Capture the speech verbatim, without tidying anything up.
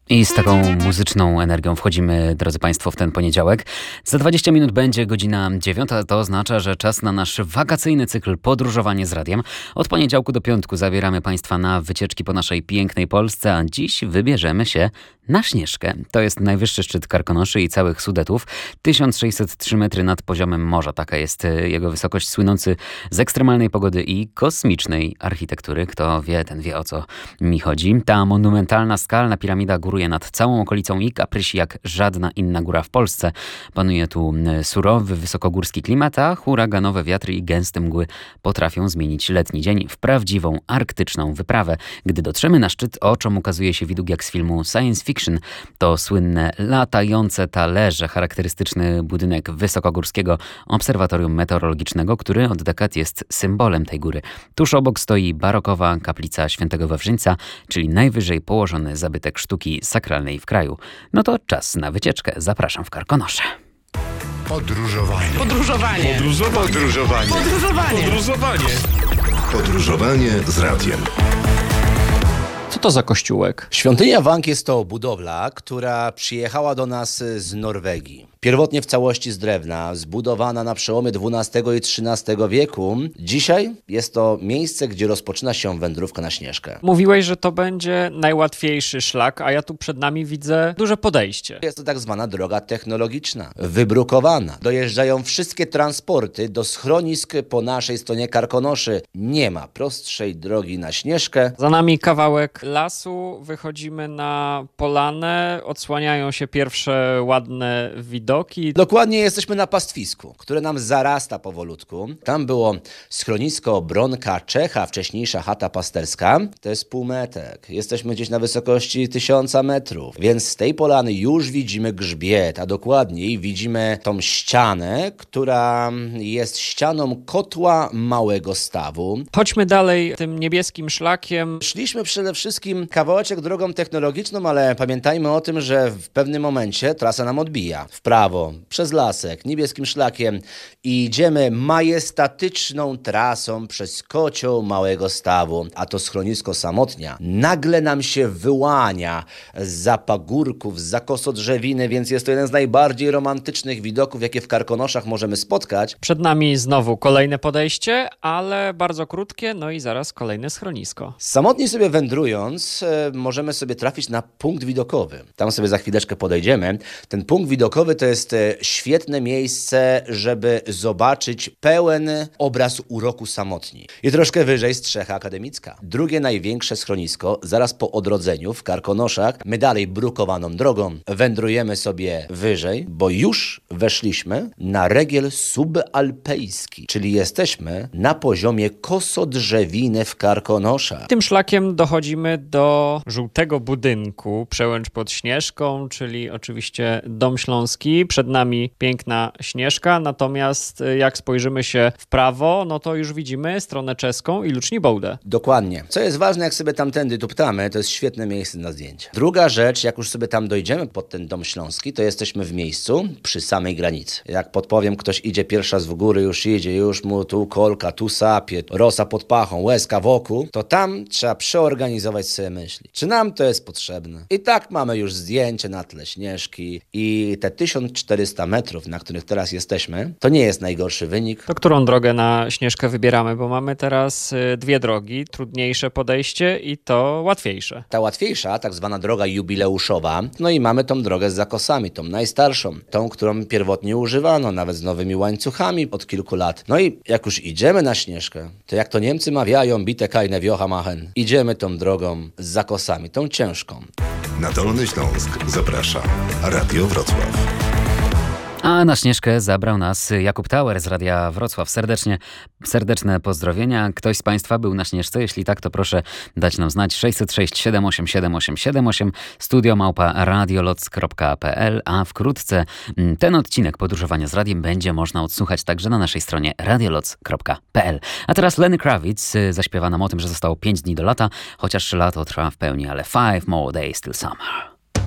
I z taką muzyczną energią wchodzimy, drodzy Państwo, w ten poniedziałek. Za dwadzieścia minut będzie godzina dziewiąta. To oznacza, że czas na nasz wakacyjny cykl Podróżowanie z Radiem. Od poniedziałku do piątku zabieramy Państwa na wycieczki po naszej pięknej Polsce, a dziś wybierzemy się na Śnieżkę. To jest najwyższy szczyt Karkonoszy i całych Sudetów. tysiąc sześćset trzy metry nad poziomem morza. Taka jest jego wysokość, słynący z ekstremalnej pogody i kosmicznej architektury. Kto wie, ten wie, o co mi chodzi. Ta monumentalna skalna piramida góruje nad całą okolicą i kaprysi jak żadna inna góra w Polsce. Panuje tu surowy, wysokogórski klimat, a huraganowe wiatry i gęste mgły potrafią zmienić letni dzień w prawdziwą arktyczną wyprawę. Gdy dotrzemy na szczyt, oczom ukazuje się widok jak z filmu science fiction. To słynne latające talerze, charakterystyczny budynek wysokogórskiego obserwatorium meteorologicznego, który od dekad jest symbolem tej góry. Tuż obok stoi barokowa kaplica Świętego Wawrzyńca, czyli najwyżej położony zabytek sztuki sakralnej w kraju. No to czas na wycieczkę. Zapraszam w Karkonosze. Podróżowanie. Podróżowanie. Podróżowanie. Podróżowanie. Podróżowanie. Podróżowanie. Podróżowanie z radiem. Co to za kościółek? Świątynia Wang jest to budowla, która przyjechała do nas z Norwegii. Pierwotnie w całości z drewna, zbudowana na przełomie dwunastego i trzynastego wieku. Dzisiaj jest to miejsce, gdzie rozpoczyna się wędrówka na Śnieżkę. Mówiłeś, że to będzie najłatwiejszy szlak, a ja tu przed nami widzę duże podejście. Jest to tak zwana droga technologiczna, wybrukowana. Dojeżdżają wszystkie transporty do schronisk po naszej stronie Karkonoszy. Nie ma prostszej drogi na Śnieżkę. Za nami kawałek lasu, wychodzimy na polanę, odsłaniają się pierwsze ładne widoki. Dokładnie jesteśmy na pastwisku, które nam zarasta powolutku. Tam było schronisko Bronka Czecha, wcześniejsza chata pasterska. To jest półmetek. Jesteśmy gdzieś na wysokości tysiąca metrów. Więc z tej polany już widzimy grzbiet, a dokładniej widzimy tą ścianę, która jest ścianą kotła Małego Stawu. Chodźmy dalej tym niebieskim szlakiem. Szliśmy przede wszystkim kawałeczek drogą technologiczną, ale pamiętajmy o tym, że w pewnym momencie trasa nam odbija. W prawo, przez lasek, niebieskim szlakiem i idziemy majestatyczną trasą przez kocioł Małego Stawu, a to schronisko Samotnia nagle nam się wyłania zza pagórków, zza kosodrzewiny, więc jest to jeden z najbardziej romantycznych widoków, jakie w Karkonoszach możemy spotkać. Przed nami znowu kolejne podejście, ale bardzo krótkie, no i zaraz kolejne schronisko. Samotnie sobie wędrując, e, możemy sobie trafić na punkt widokowy. Tam sobie za chwileczkę podejdziemy. Ten punkt widokowy to jest świetne miejsce, żeby zobaczyć pełen obraz uroku Samotni. I troszkę wyżej Strzecha Akademicka. Drugie największe schronisko, zaraz po odrodzeniu w Karkonoszach. My dalej brukowaną drogą wędrujemy sobie wyżej, bo już weszliśmy na regiel subalpejski, czyli jesteśmy na poziomie kosodrzewiny w Karkonoszach. Tym szlakiem dochodzimy do żółtego budynku, przełęcz pod Śnieżką, czyli oczywiście Dom Śląski. Przed nami piękna Śnieżka, natomiast jak spojrzymy się w prawo, no to już widzimy stronę czeską i Luczni Bołdę. Dokładnie. Co jest ważne, jak sobie tamtędy tuptamy, to jest świetne miejsce na zdjęcie. Druga rzecz, jak już sobie tam dojdziemy pod ten Dom Śląski, to jesteśmy w miejscu przy samej granicy. Jak podpowiem, ktoś idzie pierwszy raz w góry, już idzie, już mu tu kolka, tu sapie, rosa pod pachą, łezka wokół, to tam trzeba przeorganizować sobie myśli. Czy nam to jest potrzebne? I tak mamy już zdjęcie na tle Śnieżki i te tysiąc czterysta metrów, na których teraz jesteśmy, to nie jest najgorszy wynik. To którą drogę na Śnieżkę wybieramy? Bo mamy teraz y, dwie drogi, trudniejsze podejście i to łatwiejsze. Ta łatwiejsza, tak zwana droga jubileuszowa, no i mamy tą drogę z zakosami, tą najstarszą, tą, którą pierwotnie używano, nawet z nowymi łańcuchami od kilku lat. No i jak już idziemy na Śnieżkę, to jak to Niemcy mawiają, bite keine wiocha machen, idziemy tą drogą z zakosami, tą ciężką. Na Dolny Śląsk zaprasza Radio Wrocław. A na Śnieżkę zabrał nas Jakub Tauer z Radia Wrocław. Serdecznie, serdeczne pozdrowienia. Ktoś z Państwa był na Śnieżce? Jeśli tak, to proszę dać nam znać. sześćset sześć siedem osiem siedem osiem siedem osiem, studio małpa radioloc kropka p l, a wkrótce ten odcinek Podróżowania z Radiem będzie można odsłuchać także na naszej stronie radioloc kropka p l. A teraz Lenny Kravitz zaśpiewa nam o tym, że zostało pięć dni do lata, chociaż lato trwa w pełni, ale five more days till summer.